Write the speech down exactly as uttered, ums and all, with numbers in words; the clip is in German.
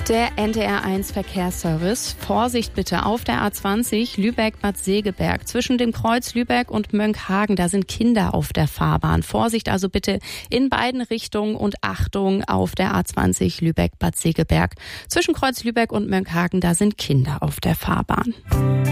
Der N D R eins Verkehrsservice. Vorsicht bitte auf der A zwanzig Lübeck-Bad Segeberg. Zwischen dem Kreuz Lübeck und Mönckehagen, da sind Kinder auf der Fahrbahn. Vorsicht also bitte in beiden Richtungen und Achtung auf der A zwanzig Lübeck-Bad Segeberg. Zwischen Kreuz Lübeck und Mönckehagen, da sind Kinder auf der Fahrbahn.